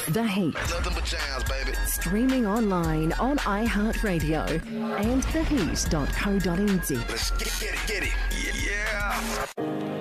The Heat. Nothing but jams, baby. Streaming online on iHeartRadio and theheat.co.nz. Let's get it. Yeah.